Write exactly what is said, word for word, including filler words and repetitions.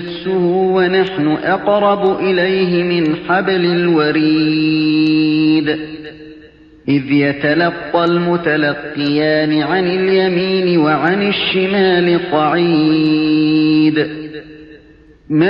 نَفْسُهُ وَنَحْنُ أَقْرَبُ إِلَيْهِ مِنْ حَبْلِ الْوَرِيدِ إِذْ يَتَلَقَّى الْمُتَلَقِّيَانِ عَنِ الْيَمِينِ وَعَنِ الشِّمَالِ قَعِيدٌ